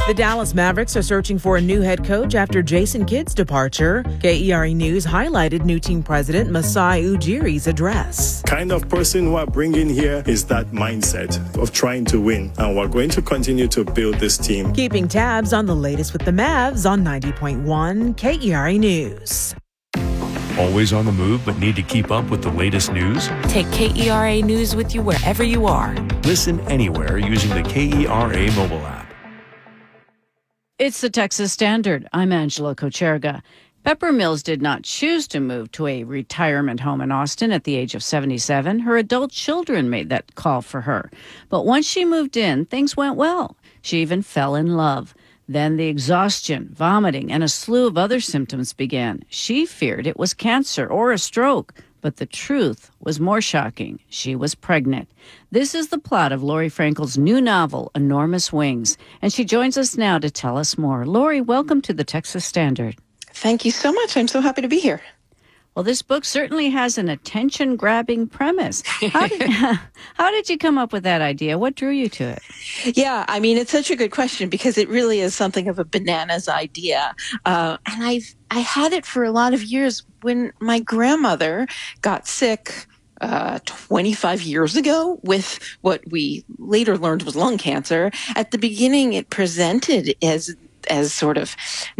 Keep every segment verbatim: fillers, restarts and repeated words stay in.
The Dallas Mavericks are searching for a new head coach after Jason Kidd's departure. K E R A News highlighted new team president Masai Ujiri's address. Kind of person who I bring in here is that mindset of trying to win, and we're going to continue to build this team. Keeping tabs on the latest with the Mavs on ninety point one K E R A News. Always on the move but need to keep up with the latest news? Take K E R A News with you wherever you are. Listen anywhere using the K E R A mobile app. It's the Texas Standard. I'm Angela Kocherga. Pepper Mills did not choose to move to a retirement home in Austin at the age of seventy-seven. Her adult children made that call for her. But once she moved in, things went well. She even fell in love. Then the exhaustion, vomiting, and a slew of other symptoms began. She feared it was cancer or a stroke. But the truth was more shocking. She was pregnant. This is the plot of Lori Frankel's new novel, Enormous Wings. And she joins us now to tell us more. Lori, welcome to the Texas Standard. Thank you so much. I'm so happy to be here. Well, this book certainly has an attention-grabbing premise. How did, how did you come up with that idea? What drew you to it? Yeah, I mean, it's such a good question because it really is something of a bananas idea. Uh, and I've I had it for a lot of years when my grandmother got sick uh, twenty-five years ago with what we later learned was lung cancer. At the beginning, it presented as as sort of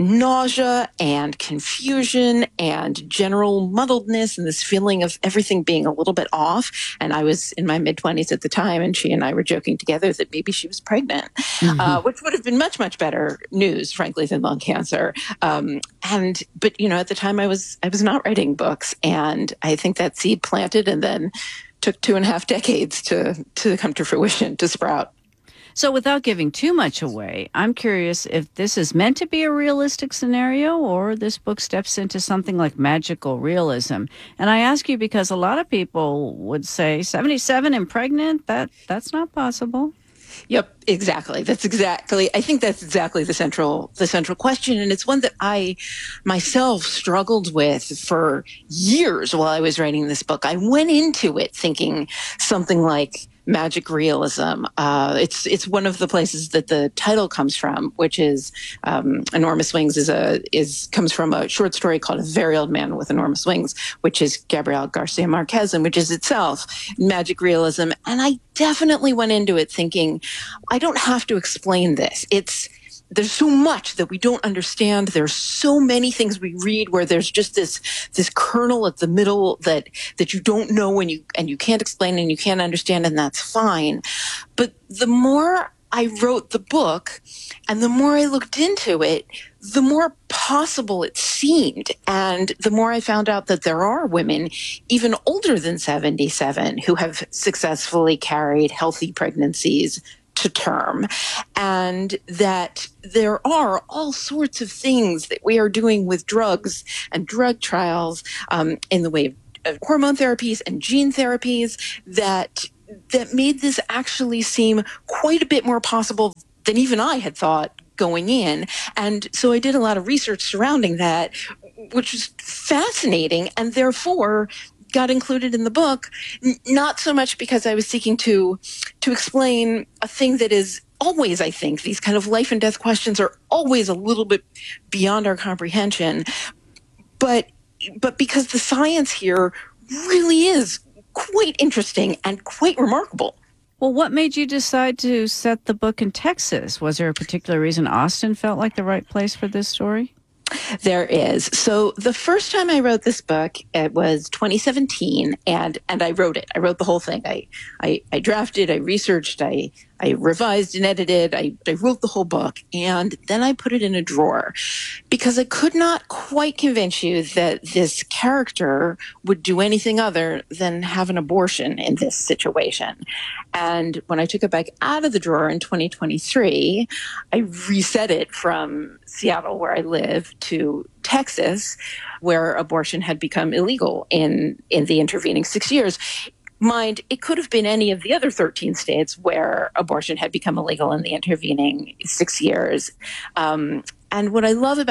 nausea and confusion and general muddledness and this feeling of everything being a little bit off. And I was in my mid-twenties at the time, and she and I were joking together that maybe she was pregnant, mm-hmm. uh, which would have been much, much better news, frankly, than lung cancer. Um, and but, you know, at the time I was I was not writing books, and I think that seed planted and then took two and a half decades to to come to fruition, to sprout. So without giving too much away, I'm curious if this is meant to be a realistic scenario or this book steps into something like magical realism. And I ask you because a lot of people would say seventy-seven and pregnant, that that's not possible. Yep, exactly. That's exactly, I think that's exactly the central, the central question. And it's one that I myself struggled with for years while I was writing this book. I went into it thinking something like magic realism. Uh, it's it's one of the places that the title comes from, which is um, Enormous Wings is a is comes from a short story called A Very Old Man with Enormous Wings, which is Gabriel Garcia Marquez, and which is itself magic realism. And I definitely went into it thinking, I don't have to explain this. It's There's so much that we don't understand. There's so many things we read where there's just this this kernel at the middle that that you don't know and you and you can't explain and you can't understand, and that's fine. But the more I wrote the book and the more I looked into it, the more possible it seemed. And the more I found out that there are women even older than seventy-seven who have successfully carried healthy pregnancies to term, and that there are all sorts of things that we are doing with drugs and drug trials um, in the way of, of hormone therapies and gene therapies that that made this actually seem quite a bit more possible than even I had thought going in. And so I did a lot of research surrounding that, which was fascinating, and therefore got included in the book, n- not so much because I was seeking to to explain a thing that is always, I think, these kind of life and death questions are always a little bit beyond our comprehension, but but because the science here really is quite interesting and quite remarkable. Well, what made you decide to set the book in Texas? Was there a particular reason Austin felt like the right place for this story? There is. So the first time I wrote this book, it was twenty seventeen, and and I wrote it. I wrote the whole thing. I I, I drafted, I researched, I I revised and edited. I, I wrote the whole book, and then I put it in a drawer because I could not quite convince you that this character would do anything other than have an abortion in this situation. And when I took it back out of the drawer in twenty twenty-three, I reset it from Seattle, where I live, to Texas, where abortion had become illegal in, in the intervening six years. Mind, it could have been any of the other thirteen states where abortion had become illegal in the intervening six years. Um, and what I love about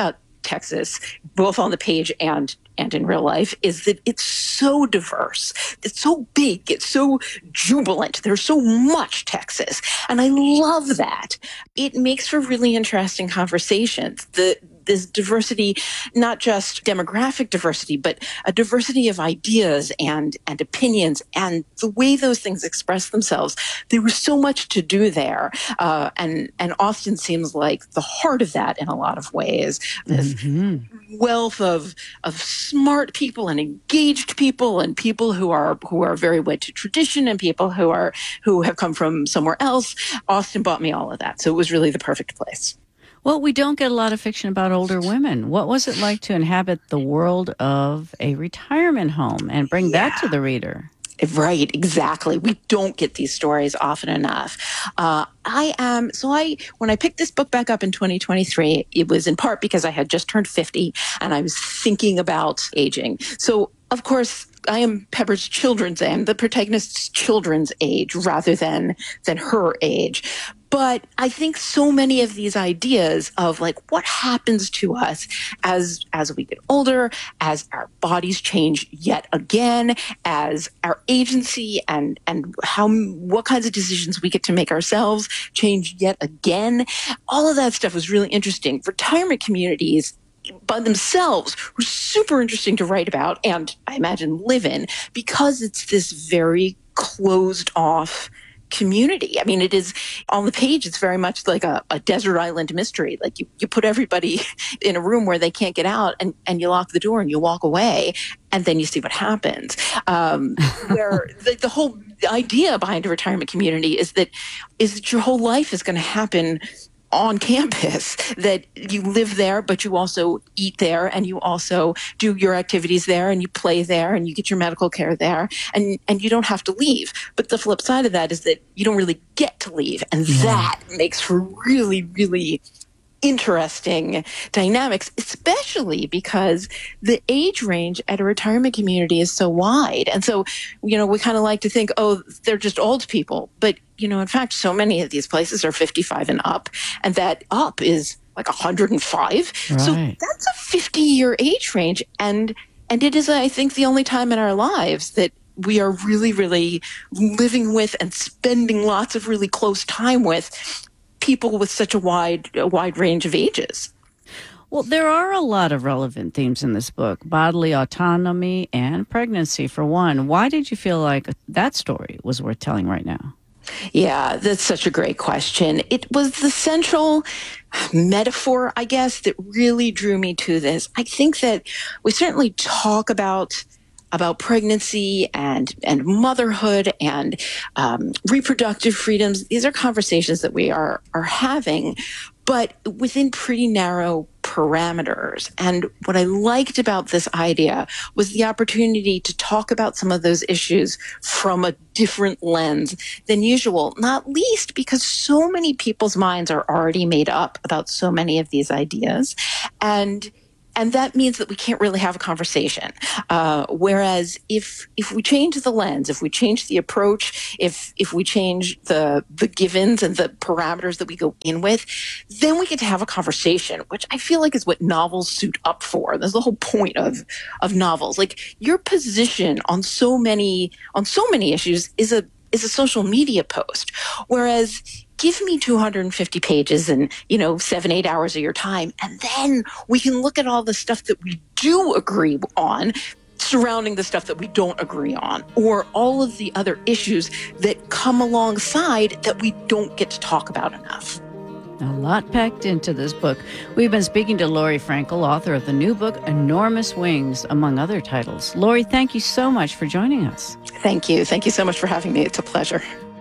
Texas, both on the page and and in real life, is that it's so diverse. It's so big. It's so jubilant. There's so much Texas. And I love that. It makes for really interesting conversations. The This diversity, not just demographic diversity, but a diversity of ideas and, and opinions and the way those things express themselves. There was so much to do there. Uh, and, and Austin seems like the heart of that in a lot of ways. This mm-hmm. wealth of, of smart people and engaged people and people who are, who are very wed to tradition and people who are, who have come from somewhere else. Austin bought me all of that. So it was really the perfect place. Well, we don't get a lot of fiction about older women. What was it like to inhabit the world of a retirement home and bring yeah. that to the reader? Right, exactly. We don't get these stories often enough. Uh, I am, so I, when I picked this book back up in twenty twenty-three, it was in part because I had just turned fifty and I was thinking about aging. So, of course, I am Pepper's children's, I am the protagonist's children's age rather than, than her age. But I think so many of these ideas of like what happens to us as as we get older, as our bodies change yet again, as our agency and and how what kinds of decisions we get to make ourselves change yet again. All of that stuff was really interesting. Retirement communities by themselves were super interesting to write about and I imagine live in because it's this very closed off community. I mean, it is on the page, it's very much like a, a desert island mystery. Like you, you put everybody in a room where they can't get out and, and you lock the door and you walk away and then you see what happens. Um, where the, the whole idea behind a retirement community is that, is that your whole life is going to happen on campus, that you live there, but you also eat there and you also do your activities there and you play there and you get your medical care there and, and you don't have to leave. But the flip side of that is that you don't really get to leave. And yeah. that makes for really, really interesting dynamics, especially because the age range at a retirement community is so wide. And so, you know, we kind of like to think, oh, they're just old people. But, you know, in fact, so many of these places are fifty-five and up, and that up is like one hundred five. Right. So that's a fifty-year age range. And, and it is, I think, the only time in our lives that we are really, really living with and spending lots of really close time with people with such a wide, a wide range of ages. Well, there are a lot of relevant themes in this book, bodily autonomy and pregnancy, for one. Why did you feel like that story was worth telling right now? Yeah, that's such a great question. It was the central metaphor, I guess, that really drew me to this. I think that we certainly talk about about pregnancy and, and motherhood and um, reproductive freedoms. These are conversations that we are, are having, but within pretty narrow parameters. And what I liked about this idea was the opportunity to talk about some of those issues from a different lens than usual, not least because so many people's minds are already made up about so many of these ideas. And And that means that we can't really have a conversation. Uh, whereas if if we change the lens, if we change the approach, if if we change the the givens and the parameters that we go in with, then we get to have a conversation, which I feel like is what novels suit up for. That's the whole point of of novels. Like your position on so many on so many issues is a is a social media post, whereas give me two hundred fifty pages and, you know, seven, eight hours of your time. And then we can look at all the stuff that we do agree on surrounding the stuff that we don't agree on, or all of the other issues that come alongside that we don't get to talk about enough. A lot packed into this book. We've been speaking to Lori Frankel, author of the new book, Enormous Wings, among other titles. Lori, thank you so much for joining us. Thank you. Thank you so much for having me. It's a pleasure.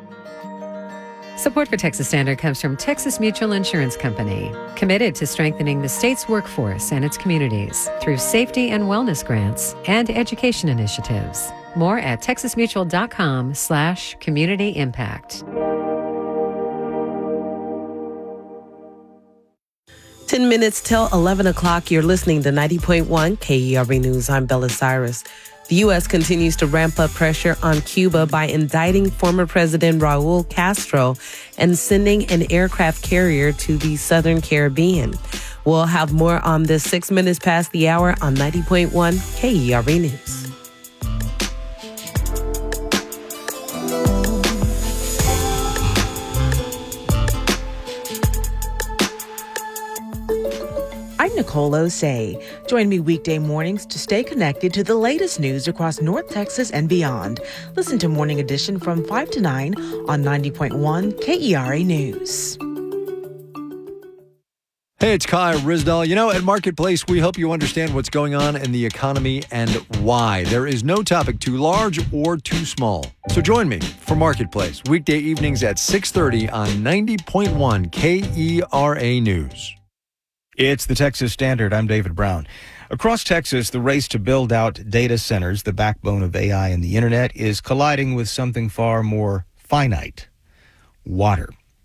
Support for Texas Standard comes from Texas Mutual Insurance Company, committed to strengthening the state's workforce and its communities through safety and wellness grants and education initiatives. More at texasmutual.com slash community impact. Ten minutes till eleven o'clock. You're listening to ninety point one K E R V News. I'm Bella Cyrus. The U S continues to ramp up pressure on Cuba by indicting former President Raul Castro and sending an aircraft carrier to the Southern Caribbean. We'll have more on this six minutes past the hour on ninety point one K E R V News. I'm Nicole Osei. Join me weekday mornings to stay connected to the latest news across North Texas and beyond. Listen to Morning Edition from five to nine on ninety point one K E R A News. Hey, it's Kai Rizdal. You know, at Marketplace, we help you understand what's going on in the economy and why. There is no topic too large or too small. So join me for Marketplace, weekday evenings at six thirty on ninety point one K E R A News. It's the Texas Standard. I'm David Brown. Across Texas, the race to build out data centers, the backbone of A I and the internet, is colliding with something far more finite: water.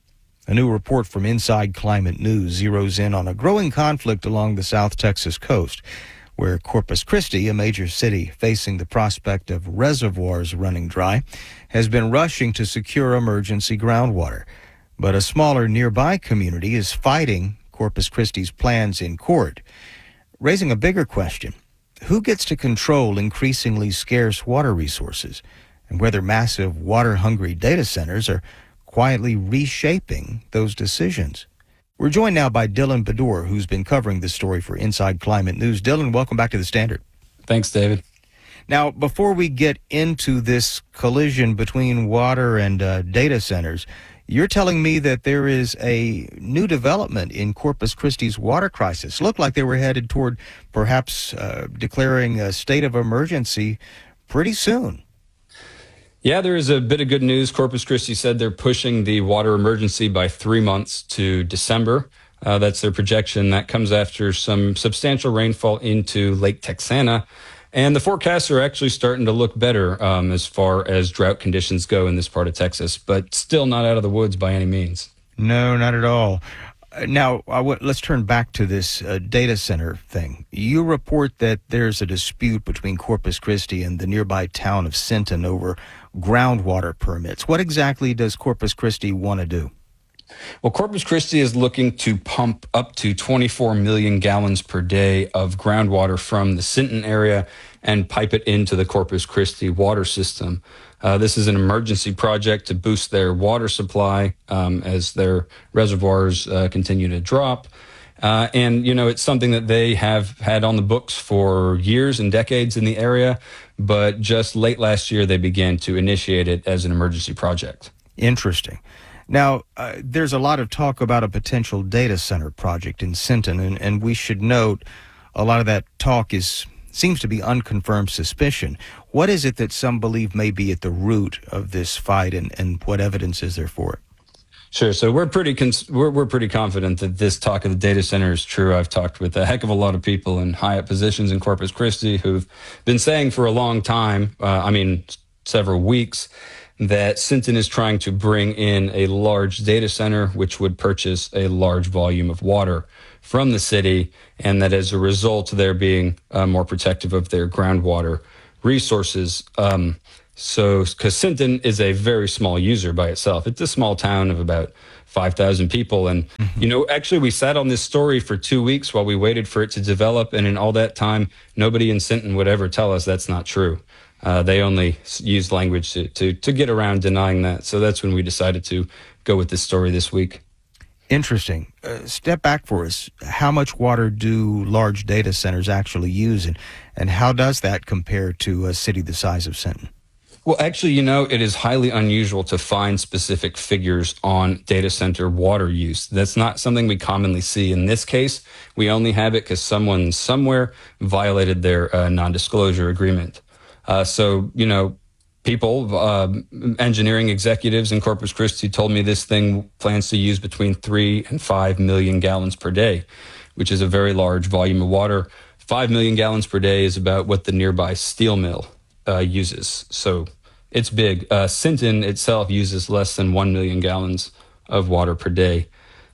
A new report from Inside Climate News zeroes in on a growing conflict along the South Texas coast, where Corpus Christi, a major city facing the prospect of reservoirs running dry, has been rushing to secure emergency groundwater. But a smaller nearby community is fighting Corpus Christi's plans in court, raising a bigger question: who gets to control increasingly scarce water resources, and whether massive water-hungry data centers are quietly reshaping those decisions? We're joined now by Dylan Bedour, who's been covering this story for Inside Climate News. Dylan, welcome back to the Standard. Thanks, David. Now, before we get into this collision between water and uh, data centers, you're telling me that there is a new development in Corpus Christi's water crisis. Looked like they were headed toward perhaps uh, declaring a state of emergency pretty soon. Yeah, there is a bit of good news. Corpus Christi said they're pushing the water emergency by three months to December. Uh, that's their projection. That comes after some substantial rainfall into Lake Texana. And the forecasts are actually starting to look better um, as far as drought conditions go in this part of Texas, but still not out of the woods by any means. No, not at all. Now, I w- let's turn back to this uh, data center thing. You report that there's a dispute between Corpus Christi and the nearby town of Sinton over groundwater permits. What exactly does Corpus Christi want to do? Well, Corpus Christi is looking to pump up to twenty-four million gallons per day of groundwater from the Sinton area and pipe it into the Corpus Christi water system. Uh, this is an emergency project to boost their water supply um, as their reservoirs uh, continue to drop. Uh, and, you know, it's something that they have had on the books for years and decades in the area, but just late last year they began to initiate it as an emergency project. Interesting. Now, uh, there's a lot of talk about a potential data center project in Sinton, and, and we should note a lot of that talk is seems to be unconfirmed suspicion. What is it that some believe may be at the root of this fight, and, and what evidence is there for it? Sure. So we're pretty cons- we're we're pretty confident that this talk of the data center is true. I've talked with a heck of a lot of people in high up positions in Corpus Christi who've been saying for a long time, uh, I mean, several weeks, that Sinton is trying to bring in a large data center, which would purchase a large volume of water from the city, and that as a result, they're being uh, more protective of their groundwater resources. Um, so, because Sinton is a very small user by itself. It's a small town of about five thousand people. And, mm-hmm. you know, actually, we sat on this story for two weeks while we waited for it to develop. And in all that time, nobody in Sinton would ever tell us that's not true. Uh, they only used language to, to, to get around denying that. So that's when we decided to go with this story this week. Interesting. Uh, step back for us. How much water do large data centers actually use, and, and how does that compare to a city the size of Sinton? Well, actually, you know, it is highly unusual to find specific figures on data center water use. That's not something we commonly see. In this case, we only have it because someone somewhere violated their uh, non-disclosure agreement. Uh, so, you know, people, uh, engineering executives in Corpus Christi told me this thing plans to use between three and five million gallons per day, which is a very large volume of water. Five million gallons per day is about what the nearby steel mill uh, uses. So it's big. Uh, Sinton itself uses less than one million gallons of water per day.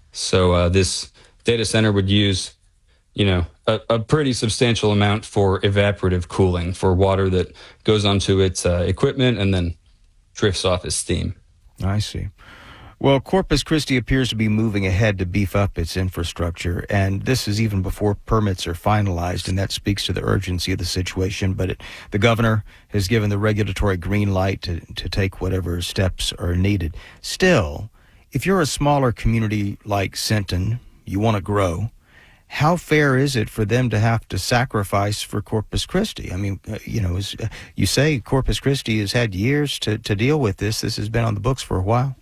So uh, this data center would use, you know, a, a pretty substantial amount for evaporative cooling, for water that goes onto its uh, equipment and then drifts off as steam. I see. Well, Corpus Christi appears to be moving ahead to beef up its infrastructure, and this is even before permits are finalized, and that speaks to the urgency of the situation. But it, the governor has given the regulatory green light to, to take whatever steps are needed. Still, if you're a smaller community like Sinton, you want to grow, how fair is it for them to have to sacrifice for Corpus Christi? I mean, uh, you know, as you say, Corpus Christi has had years to, to deal with this. This has been on the books for a while.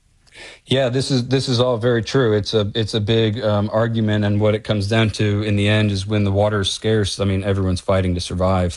Yeah, this is this is all very true. It's a it's a big um, argument, and what it comes down to in the end is when the water is scarce. I mean, everyone's fighting to survive.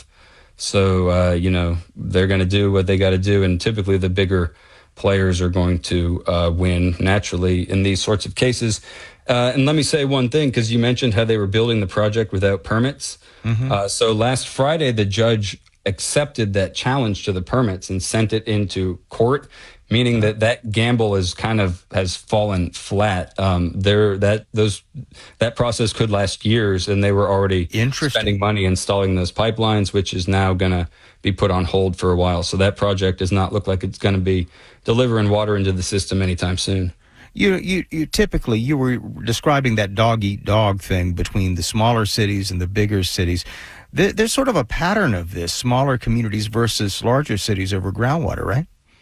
So uh, you know, they're going to do what they got to do, and typically the bigger players are going to uh, win naturally in these sorts of cases. Uh, and let me say one thing, because you mentioned how they were building the project without permits. Mm-hmm. Uh, so last Friday, the judge accepted that challenge to the permits and sent it into court, meaning that that gamble is kind of has fallen flat. Um, there, that those that process could last years, and they were already spending money installing those pipelines, which is now going to be put on hold for a while. So that project does not look like it's going to be delivering water into the system anytime soon. You, you, you typically you were describing that dog eat dog thing between the smaller cities and the bigger cities. There, there's sort of a pattern of this: smaller communities versus larger cities over groundwater, right?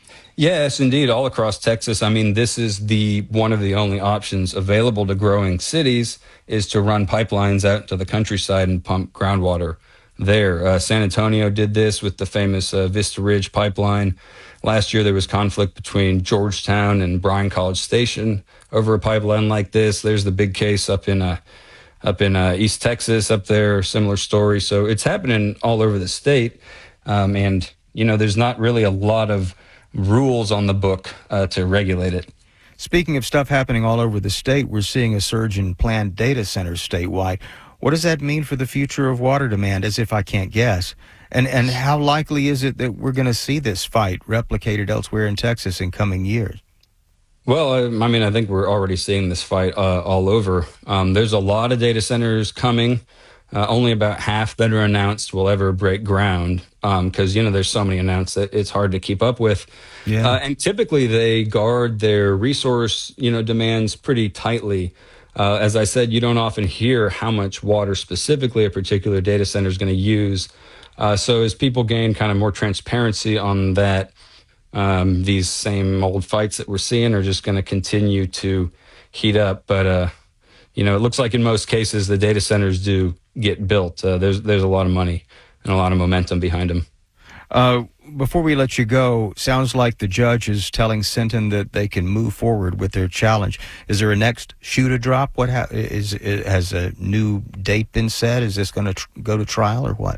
Yes, indeed. All across Texas. I mean, this is the one of the only options available to growing cities is to run pipelines out to the countryside and pump groundwater there. Uh, San Antonio did this with the famous uh, Vista Ridge pipeline. Last year, there was conflict between Georgetown and Bryan College Station over a pipeline like this. There's the big case up in uh, up in uh, East Texas up there, similar story. So it's happening all over the state. Um, and, you know, there's not really a lot of rules on the book uh, to regulate it. Speaking of stuff happening all over the state, we're seeing a surge in planned data centers statewide. What does that mean for the future of water demand, as if I can't guess? And and how likely is it that we're going to see this fight replicated elsewhere in Texas in coming years? Well, I, I mean, I think we're already seeing this fight uh, all over. Um, there's a lot of data centers coming. Uh, only about half that are announced will ever break ground because, um, you know, there's so many announced that it's hard to keep up with. Yeah. Uh, and typically they guard their resource, you know, demands pretty tightly. Uh, as I said, you don't often hear how much water specifically a particular data center is going to use. Uh, so as people gain kind of more transparency on that, um, these same old fights that we're seeing are just going to continue to heat up. But, uh, you know, it looks like in most cases the data centers do get built. Uh, there's there's a lot of money and a lot of momentum behind them. Uh, before we let you go, sounds like the judge is telling Sinton that they can move forward with their challenge. Is there a next shoe to drop? What ha- is it, has a new date been set? Is this going to tr- go to trial or what?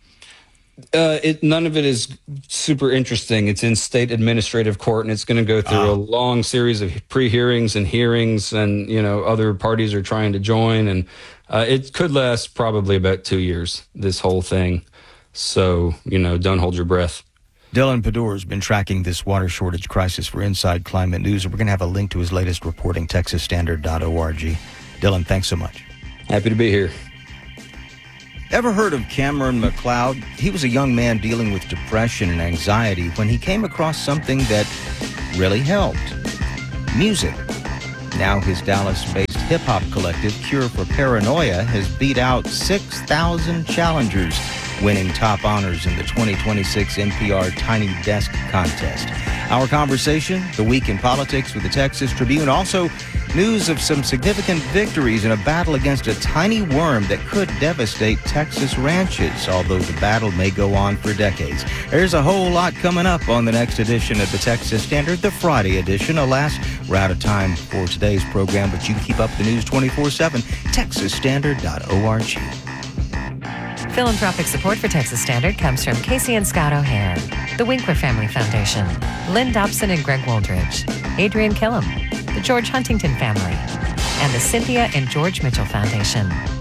Uh, it none of it is super interesting. It's in state administrative court, and it's going to go through oh. a long series of pre-hearings and hearings, and you know other parties are trying to join, and uh, it could last probably about two years. This whole thing, so you know, don't hold your breath. Dylan Pador has been tracking this water shortage crisis for Inside Climate News, and we're going to have a link to his latest reporting, texas standard dot org. Dylan, thanks so much. Happy to be here. Ever heard of Cameron McLeod? He was a young man dealing with depression and anxiety when he came across something that really helped. Music. Now his Dallas-based hip-hop collective, Cure for Paranoia, has beat out six thousand challengers, winning top honors in the twenty twenty-six N P R Tiny Desk Contest. Our conversation, the week in politics with the Texas Tribune, also news of some significant victories in a battle against a tiny worm that could devastate Texas ranches, although the battle may go on for decades. There's a whole lot coming up on the next edition of the Texas Standard, the Friday edition. Alas, we're out of time for today's program, but you can keep up the news twenty-four seven, texas standard dot org. Philanthropic support for Texas Standard comes from Casey and Scott O'Hare, the Winkler Family Foundation, Lynn Dobson and Greg Wooldridge, Adrian Killam, the George Huntington Family, and the Cynthia and George Mitchell Foundation.